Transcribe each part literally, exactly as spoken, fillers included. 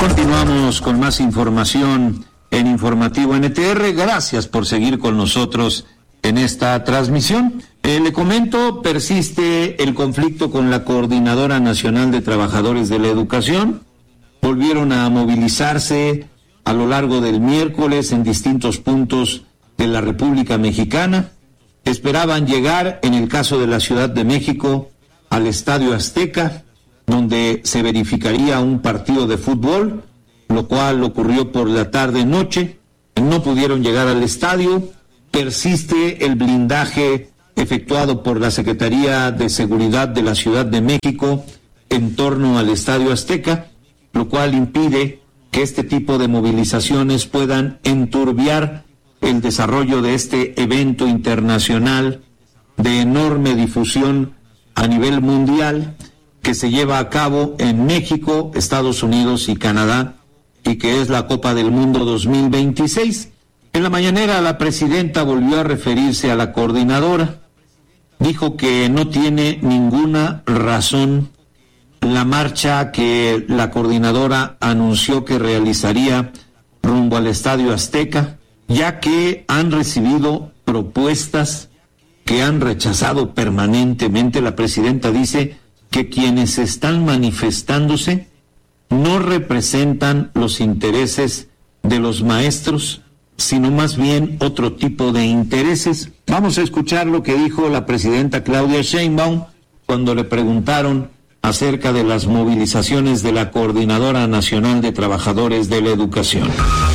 Continuamos con más información en Informativo N T R. Gracias por seguir con nosotros en esta transmisión. Eh, le comento, persiste el conflicto con la Coordinadora Nacional de Trabajadores de la Educación. Volvieron a movilizarse a lo largo del miércoles en distintos puntos de la República Mexicana. Esperaban llegar, en el caso de la Ciudad de México, al Estadio Azteca, donde se verificaría un partido de fútbol, lo cual ocurrió por la tarde-noche. No pudieron llegar al estadio. Persiste el blindaje efectuado por la Secretaría de Seguridad de la Ciudad de México en torno al Estadio Azteca, lo cual impide que este tipo de movilizaciones puedan enturbiar el desarrollo de este evento internacional de enorme difusión a nivel mundial, que se lleva a cabo en México, Estados Unidos y Canadá, y que es la Copa del Mundo dos mil veintiséis. En la mañanera, la presidenta volvió a referirse a la coordinadora. Dijo que no tiene ninguna razón la marcha que la coordinadora anunció que realizaría rumbo al Estadio Azteca, ya que han recibido propuestas que han rechazado permanentemente. La presidenta dice que quienes están manifestándose no representan los intereses de los maestros, sino más bien otro tipo de intereses. Vamos a escuchar lo que dijo la presidenta Claudia Sheinbaum cuando le preguntaron acerca de las movilizaciones de la Coordinadora Nacional de Trabajadores de la Educación.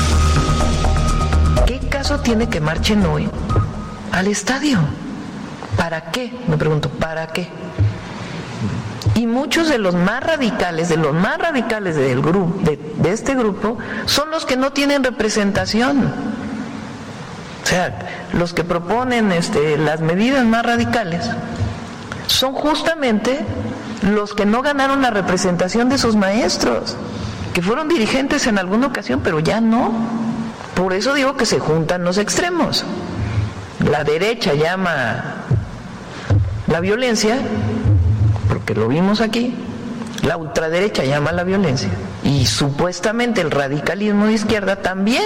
¿Qué caso tiene que marchen hoy al estadio? ¿Para qué? Me pregunto, ¿para qué? Y muchos de los más radicales, de los más radicales del grupo, de, de este grupo, son los que no tienen representación. O sea, los que proponen este, las medidas más radicales son justamente los que no ganaron la representación de sus maestros, que fueron dirigentes en alguna ocasión, pero ya no. Por eso digo que se juntan los extremos. La derecha llama la violencia, porque lo vimos aquí, la ultraderecha llama la violencia, y supuestamente el radicalismo de izquierda también.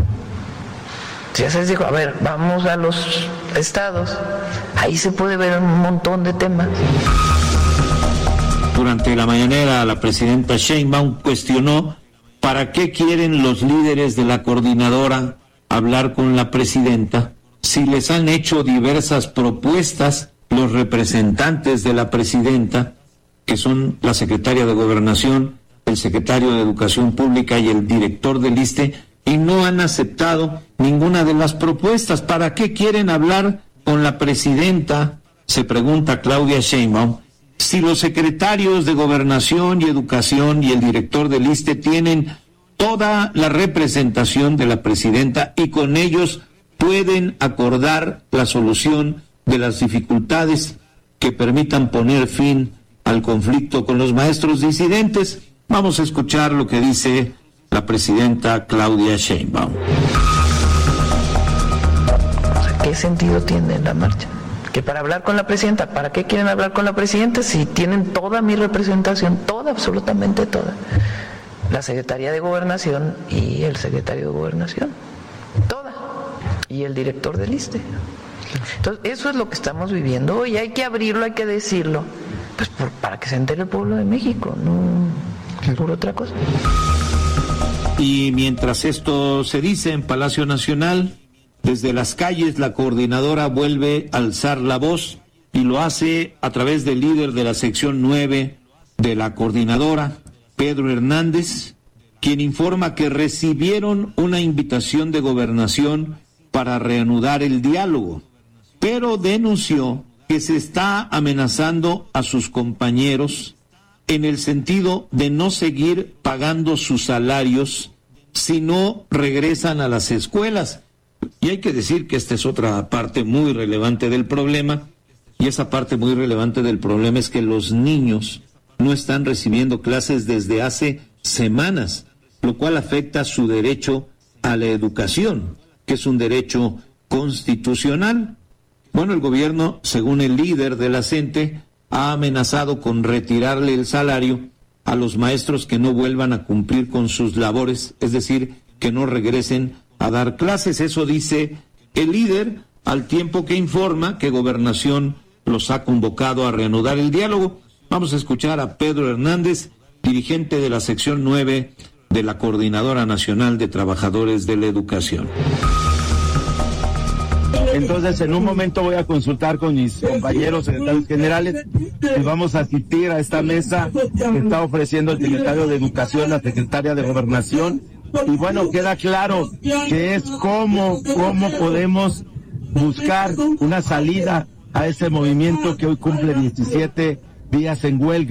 Ya se les dijo, a ver, vamos a los estados, ahí se puede ver un montón de temas. Durante la mañanera, la presidenta Sheinbaum cuestionó para qué quieren los líderes de la coordinadora hablar con la presidenta si les han hecho diversas propuestas los representantes de la presidenta, que son la secretaria de Gobernación, el secretario de Educación Pública y el director del ISSSTE, y no han aceptado ninguna de las propuestas. ¿Para qué quieren hablar con la presidenta? Se pregunta Claudia Sheinbaum, si los secretarios de Gobernación y Educación y el director del ISSSTE tienen toda la representación de la presidenta y con ellos pueden acordar la solución de las dificultades que permitan poner fin al conflicto con los maestros disidentes. Vamos a escuchar lo que dice la presidenta Claudia Sheinbaum. ¿Qué sentido tiene la marcha? Que para hablar con la presidenta, ¿para qué quieren hablar con la presidenta si tienen toda mi representación, toda, absolutamente toda? La Secretaría de Gobernación y el secretario de Gobernación, toda, y el director del ISSSTE. Entonces, eso es lo que estamos viviendo hoy. Hay que abrirlo, hay que decirlo, pues por, para que se entere el pueblo de México, no por otra cosa. Y mientras esto se dice en Palacio Nacional, desde las calles la coordinadora vuelve a alzar la voz y lo hace a través del líder de la sección nueve de la coordinadora, Pedro Hernández, quien informa que recibieron una invitación de Gobernación para reanudar el diálogo, pero denunció que se está amenazando a sus compañeros en el sentido de no seguir pagando sus salarios si no regresan a las escuelas. Y hay que decir que esta es otra parte muy relevante del problema, y esa parte muy relevante del problema es que los niños no están recibiendo clases desde hace semanas, lo cual afecta su derecho a la educación, que es un derecho constitucional. Bueno, el gobierno, según el líder de la CENTE, ha amenazado con retirarle el salario a los maestros que no vuelvan a cumplir con sus labores, es decir, que no regresen a dar clases. Eso dice el líder, al tiempo que informa que Gobernación los ha convocado a reanudar el diálogo. Vamos a escuchar a Pedro Hernández, dirigente de la sección nueve de la Coordinadora Nacional de Trabajadores de la Educación. Entonces, en un momento voy a consultar con mis compañeros secretarios generales y vamos a asistir a esta mesa que está ofreciendo el secretario de Educación, la secretaria de Gobernación. Y bueno, queda claro que es cómo, cómo podemos buscar una salida a ese movimiento que hoy cumple diecisiete días en huelga.